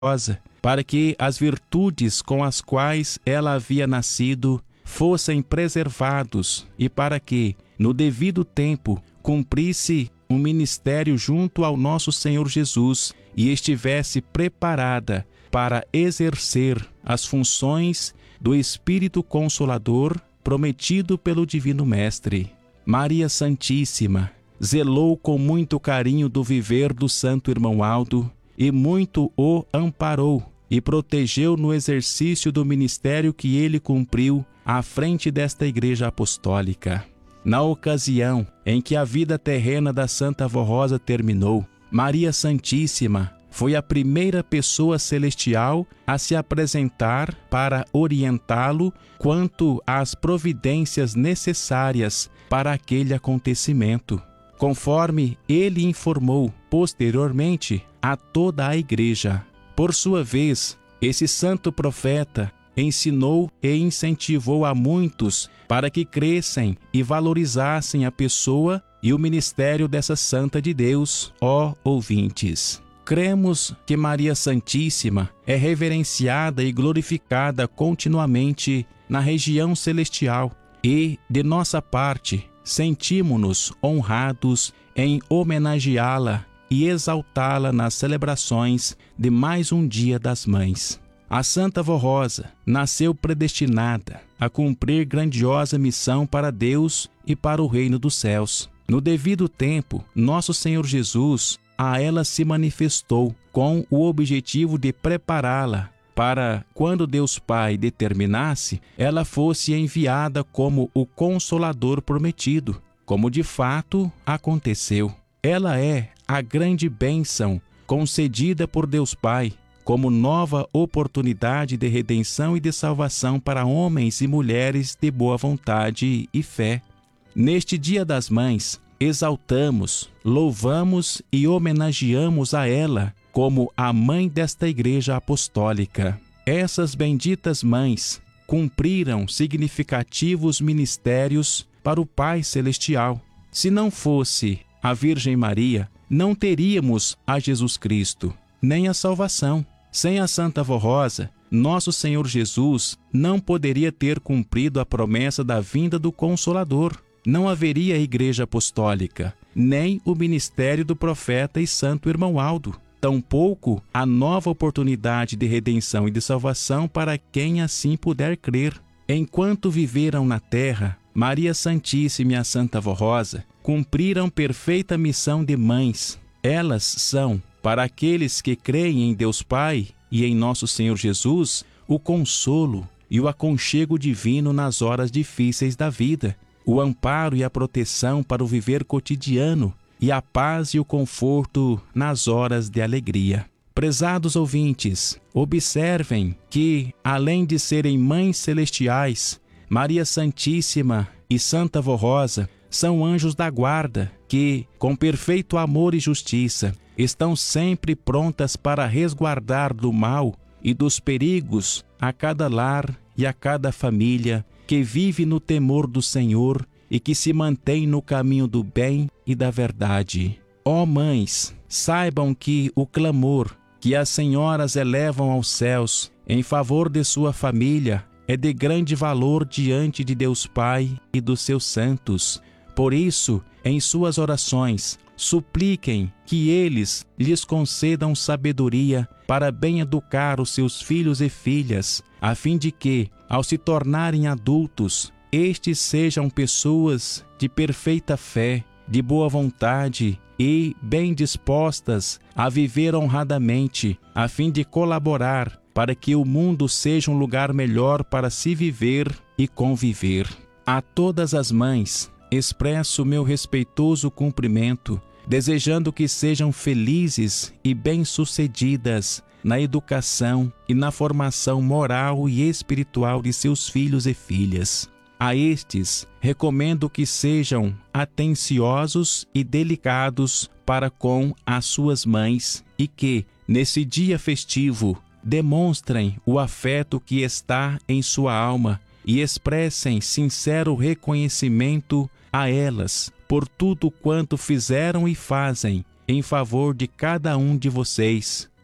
Rosa, para que as virtudes com as quais ela havia nascido fossem preservados e para que, no devido tempo, cumprisse um ministério junto ao nosso Senhor Jesus e estivesse preparada para exercer as funções do Espírito Consolador prometido pelo Divino Mestre. Maria Santíssima zelou com muito carinho do viver do Santo Irmão Aldo e muito o amparou e protegeu no exercício do ministério que ele cumpriu à frente desta Igreja Apostólica. Na ocasião em que a vida terrena da Santa Avó Rosa terminou, Maria Santíssima foi a primeira pessoa celestial a se apresentar para orientá-lo quanto às providências necessárias para aquele acontecimento, conforme ele informou posteriormente a toda a Igreja. Por sua vez, esse santo profeta ensinou e incentivou a muitos para que crescem e valorizassem a pessoa e o ministério dessa Santa de Deus, ó ouvintes. Cremos que Maria Santíssima é reverenciada e glorificada continuamente na região celestial e, de nossa parte, sentimos-nos honrados em homenageá-la e exaltá-la nas celebrações de mais um Dia das Mães. A Santa Avó Rosa nasceu predestinada a cumprir grandiosa missão para Deus e para o reino dos céus. No devido tempo, nosso Senhor Jesus a ela se manifestou com o objetivo de prepará-la para, quando Deus Pai determinasse, ela fosse enviada como o Consolador prometido, como de fato aconteceu. Ela é a grande bênção concedida por Deus Pai, como nova oportunidade de redenção e de salvação para homens e mulheres de boa vontade e fé. Neste Dia das Mães, exaltamos, louvamos e homenageamos a ela como a mãe desta Igreja Apostólica. Essas benditas mães cumpriram significativos ministérios para o Pai Celestial. Se não fosse a Virgem Maria, não teríamos a Jesus Cristo, nem a salvação. Sem a Santa Avó Rosa, nosso Senhor Jesus não poderia ter cumprido a promessa da vinda do Consolador. Não haveria Igreja Apostólica, nem o ministério do profeta e Santo Irmão Aldo, tampouco a nova oportunidade de redenção e de salvação para quem assim puder crer. Enquanto viveram na terra, Maria Santíssima e a Santa Avó Rosa cumpriram perfeita missão de mães. Elas são, para aqueles que creem em Deus Pai e em nosso Senhor Jesus, o consolo e o aconchego divino nas horas difíceis da vida, o amparo e a proteção para o viver cotidiano e a paz e o conforto nas horas de alegria. Prezados ouvintes, observem que, além de serem mães celestiais, Maria Santíssima e Santa Avó Rosa são anjos da guarda que, com perfeito amor e justiça, estão sempre prontas para resguardar do mal e dos perigos a cada lar e a cada família que vive no temor do Senhor e que se mantém no caminho do bem e da verdade. Ó mães, saibam que o clamor que as senhoras elevam aos céus em favor de sua família é de grande valor diante de Deus Pai e dos seus santos. Por isso, em suas orações, supliquem que eles lhes concedam sabedoria para bem educar os seus filhos e filhas, a fim de que, ao se tornarem adultos, estes sejam pessoas de perfeita fé, de boa vontade e bem dispostas a viver honradamente, a fim de colaborar para que o mundo seja um lugar melhor para se viver e conviver. A todas as mães, expresso meu respeitoso cumprimento, desejando que sejam felizes e bem-sucedidas na educação e na formação moral e espiritual de seus filhos e filhas. A estes, recomendo que sejam atenciosos e delicados para com as suas mães e que, nesse dia festivo, demonstrem o afeto que está em sua alma e expressem sincero reconhecimento a elas por tudo quanto fizeram e fazem em favor de cada um de vocês,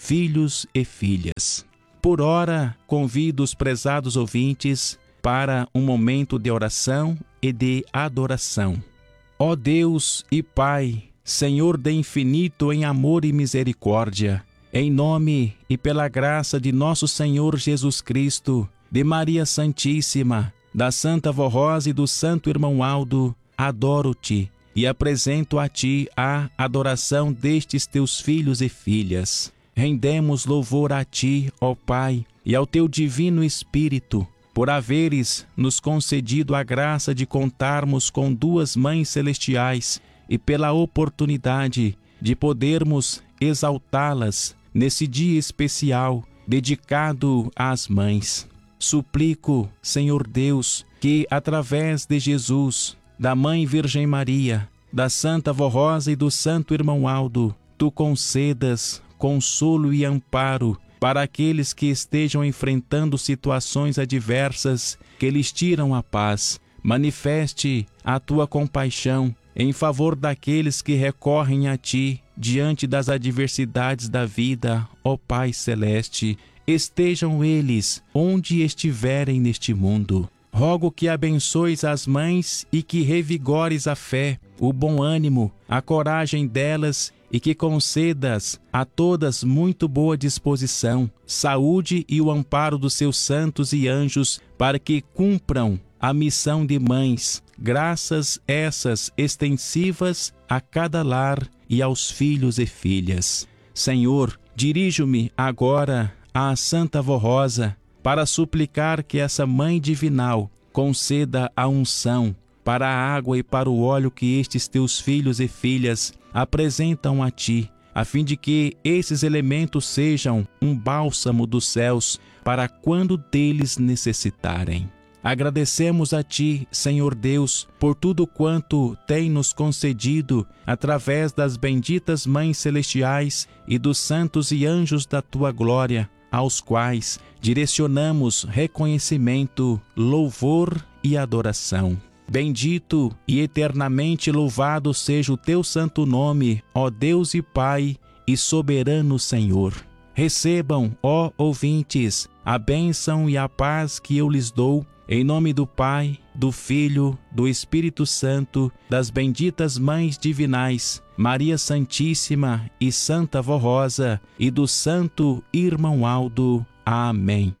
filhos e filhas. Por ora, convido os prezados ouvintes para um momento de oração e de adoração. Ó Deus e Pai, Senhor de infinito em amor e misericórdia, em nome e pela graça de nosso Senhor Jesus Cristo, de Maria Santíssima, da Santa Vó Rosa e do Santo Irmão Aldo, adoro-te e apresento a ti a adoração destes teus filhos e filhas. Rendemos louvor a ti, ó Pai, e ao teu divino Espírito, por haveres nos concedido a graça de contarmos com duas mães celestiais e pela oportunidade de podermos exaltá-las nesse dia especial dedicado às mães. Suplico, Senhor Deus, que através de Jesus, da Mãe Virgem Maria, da Santa Vó Rosa e do Santo Irmão Aldo, tu concedas consolo e amparo para aqueles que estejam enfrentando situações adversas que lhes tiram a paz. Manifeste a tua compaixão em favor daqueles que recorrem a ti diante das adversidades da vida, ó Pai Celeste. Estejam eles onde estiverem neste mundo. Rogo que abençoes as mães e que revigores a fé, o bom ânimo, a coragem delas e que concedas a todas muito boa disposição, saúde e o amparo dos seus santos e anjos para que cumpram a missão de mães, graças essas extensivas a cada lar e aos filhos e filhas. Senhor, dirijo-me agora à Santa Vó Rosa para suplicar que essa Mãe Divinal conceda a unção para a água e para o óleo que estes teus filhos e filhas apresentam a ti, a fim de que esses elementos sejam um bálsamo dos céus para quando deles necessitarem. Agradecemos a ti, Senhor Deus, por tudo quanto tem nos concedido através das benditas Mães Celestiais e dos santos e anjos da tua glória, aos quais direcionamos reconhecimento, louvor e adoração. Bendito e eternamente louvado seja o teu santo nome, ó Deus e Pai e soberano Senhor. Recebam, ó ouvintes, a bênção e a paz que eu lhes dou, em nome do Pai, do Filho, do Espírito Santo, das benditas Mães Divinais, Maria Santíssima e Santa Vó Rosa, e do Santo Irmão Aldo. Amém.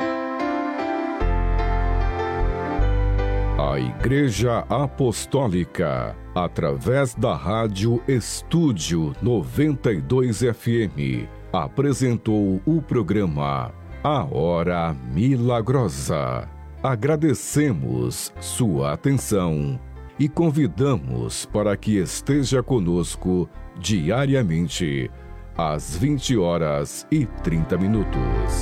A Igreja Apostólica, através da Rádio Estúdio 92 FM, apresentou o programa A Hora Milagrosa. Agradecemos sua atenção e convidamos para que esteja conosco diariamente, às 20h30.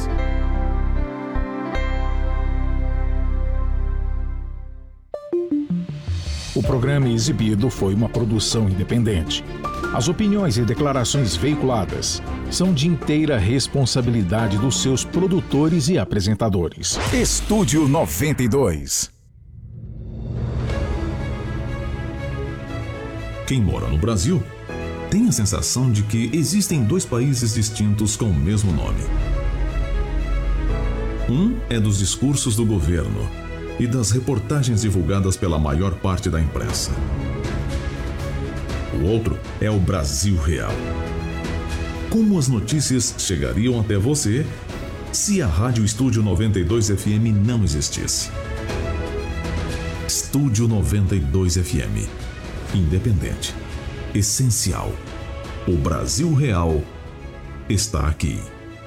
O programa exibido foi uma produção independente. As opiniões e declarações veiculadas são de inteira responsabilidade dos seus produtores e apresentadores. Estúdio 92. Quem mora no Brasil tem a sensação de que existem dois países distintos com o mesmo nome. Um é dos discursos do governo e das reportagens divulgadas pela maior parte da imprensa. O outro é o Brasil Real. Como as notícias chegariam até você se a Rádio Estúdio 92 FM não existisse? Estúdio 92 FM. Independente. Essencial. O Brasil Real está aqui.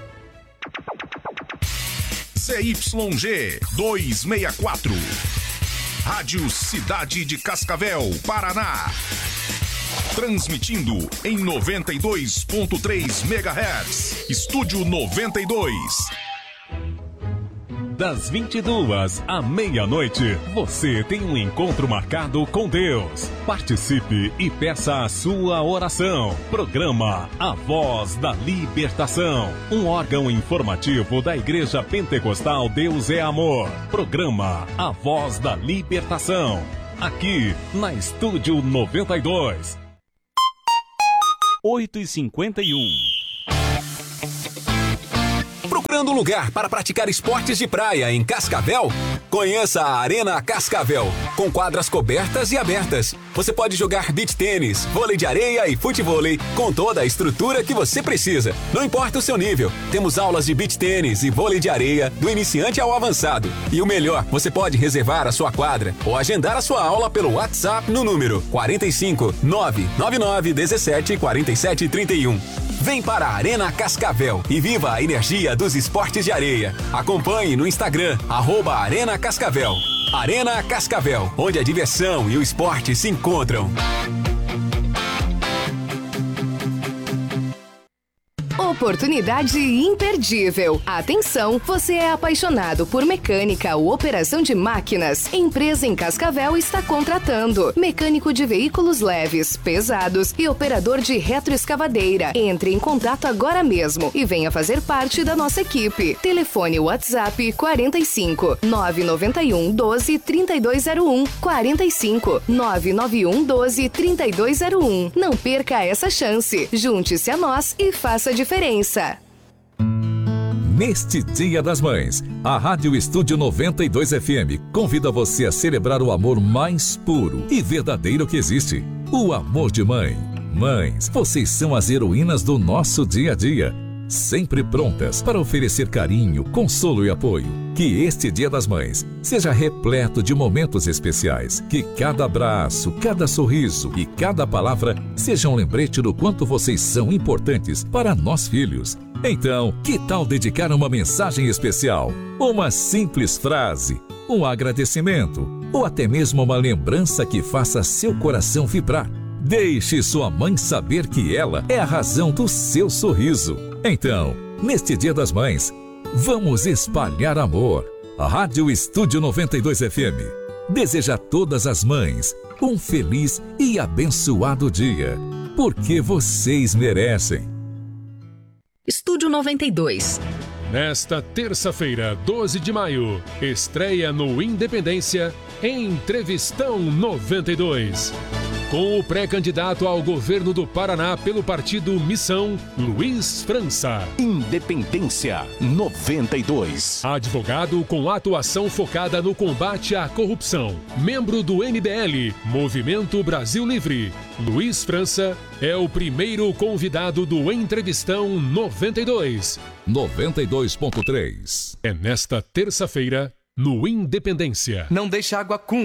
CYG 264. Rádio Cidade de Cascavel, Paraná. Transmitindo em 92.3 MHz. Estúdio 92. Das 22 à meia-noite, você tem um encontro marcado com Deus. Participe e peça a sua oração. Programa A Voz da Libertação, um órgão informativo da Igreja Pentecostal Deus é Amor. Programa A Voz da Libertação, aqui na Estúdio 92. 8h51. Procurando um lugar para praticar esportes de praia em Cascavel? Conheça a Arena Cascavel, com quadras cobertas e abertas. Você pode jogar beach tênis, vôlei de areia e futevôlei com toda a estrutura que você precisa. Não importa o seu nível, temos aulas de beach tênis e vôlei de areia do iniciante ao avançado. E o melhor, você pode reservar a sua quadra ou agendar a sua aula pelo WhatsApp no número 45 999 17 47 31. Vem para a Arena Cascavel e viva a energia dos esportes de areia. Acompanhe no Instagram, @Arena Cascavel. Arena Cascavel, onde a diversão e o esporte se encontram. Oportunidade imperdível. Atenção, você é apaixonado por mecânica ou operação de máquinas? Empresa em Cascavel está contratando mecânico de veículos leves, pesados e operador de retroescavadeira. Entre em contato agora mesmo e venha fazer parte da nossa equipe. Telefone WhatsApp 45 991 12 3201 45 991 12 3201. Não perca essa chance. Junte-se a nós e faça a diferença. Neste Dia das Mães, a Rádio Estúdio 92 FM convida você a celebrar o amor mais puro e verdadeiro que existe, o amor de mãe. Mães, vocês são as heroínas do nosso dia a dia, sempre prontas para oferecer carinho, consolo e apoio. Que este Dia das Mães seja repleto de momentos especiais, que cada abraço, cada sorriso e cada palavra seja um lembrete do quanto vocês são importantes para nós filhos. Então, que tal dedicar uma mensagem especial, uma simples frase, um agradecimento ou até mesmo uma lembrança que faça seu coração vibrar? Deixe sua mãe saber que ela é a razão do seu sorriso. Então, neste Dia das Mães, vamos espalhar amor. A Rádio Estúdio 92 FM deseja a todas as mães um feliz e abençoado dia, porque vocês merecem. Estúdio 92. Nesta terça-feira, 12 de maio, estreia no Independência Entrevistão 92. Com o pré-candidato ao governo do Paraná pelo partido Missão, Luiz França. Independência 92. Advogado com atuação focada no combate à corrupção. Membro do MBL, Movimento Brasil Livre. Luiz França é o primeiro convidado do Entrevistão 92. 92.3. É nesta terça-feira, no Independência. Não deixa água com